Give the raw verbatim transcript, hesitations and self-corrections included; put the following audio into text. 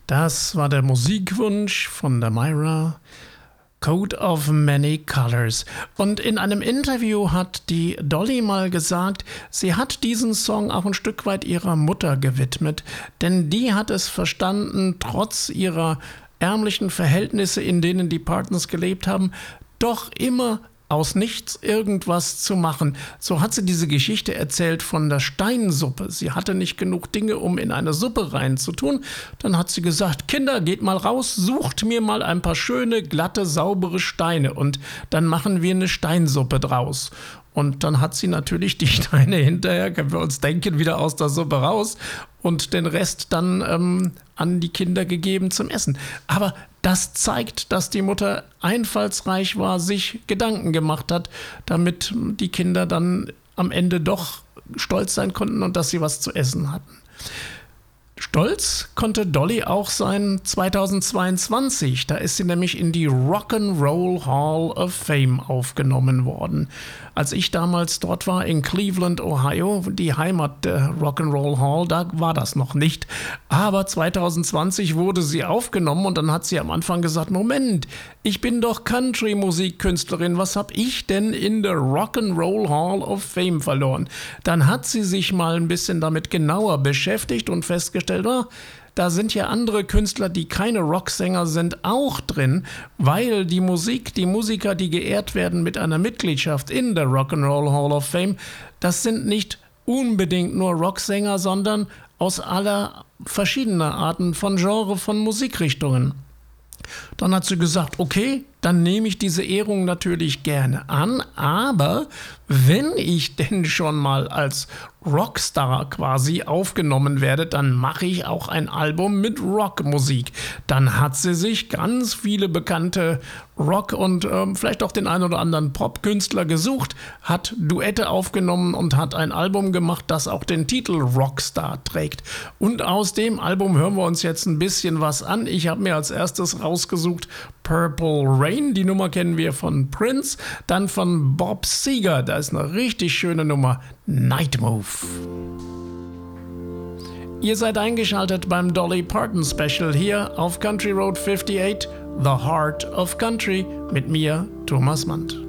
Das war der Musikwunsch von der Myra, Coat of Many Colors. Und in einem Interview hat die Dolly mal gesagt, sie hat diesen Song auch ein Stück weit ihrer Mutter gewidmet, denn die hat es verstanden, trotz ihrer ärmlichen Verhältnisse, in denen die Partners gelebt haben, doch immer aus nichts irgendwas zu machen. So hat sie diese Geschichte erzählt von der Steinsuppe. Sie hatte nicht genug Dinge, um in eine Suppe reinzutun. Dann hat sie gesagt, Kinder, geht mal raus, sucht mir mal ein paar schöne, glatte, saubere Steine und dann machen wir eine Steinsuppe draus. Und dann hat sie natürlich die Steine hinterher, können wir uns denken, wieder aus der Suppe raus und den Rest dann ähm, an die Kinder gegeben zum Essen. Aber das zeigt, dass die Mutter einfallsreich war, sich Gedanken gemacht hat, damit die Kinder dann am Ende doch stolz sein konnten und dass sie was zu essen hatten. Stolz konnte Dolly auch sein zweitausendzweiundzwanzig. Da ist sie nämlich in die Rock'n'Roll Hall of Fame aufgenommen worden. Als ich damals dort war in Cleveland, Ohio, die Heimat der Rock'n'Roll Hall, da war das noch nicht. Aber zweitausendzwanzig wurde sie aufgenommen und dann hat sie am Anfang gesagt, Moment, ich bin doch Country-Musikkünstlerin, was habe ich denn in der Rock'n'Roll Hall of Fame verloren? Dann hat sie sich mal ein bisschen damit genauer beschäftigt und festgestellt, oh, da sind ja andere Künstler, die keine Rocksänger sind, auch drin, weil die Musik, die Musiker, die geehrt werden mit einer Mitgliedschaft in der Rock'n'Roll Hall of Fame, das sind nicht unbedingt nur Rocksänger, sondern aus aller verschiedener Arten von Genre, von Musikrichtungen. Dann hat sie gesagt, okay, dann nehme ich diese Ehrung natürlich gerne an, aber wenn ich denn schon mal als Rockstar quasi aufgenommen werde, dann mache ich auch ein Album mit Rockmusik. Dann hat sie sich ganz viele bekannte Rock- und ähm, vielleicht auch den einen oder anderen Popkünstler gesucht, hat Duette aufgenommen und hat ein Album gemacht, das auch den Titel Rockstar trägt. Und aus dem Album hören wir uns jetzt ein bisschen was an. Ich habe mir als erstes rausgesucht Purple Rain, die Nummer kennen wir von Prince, dann von Bob Seger, da ist eine richtig schöne Nummer, Night Move. Ihr seid eingeschaltet beim Dolly Parton Special hier auf Country Road achtundfünfzig, The Heart of Country, mit mir, Thomas Mandt.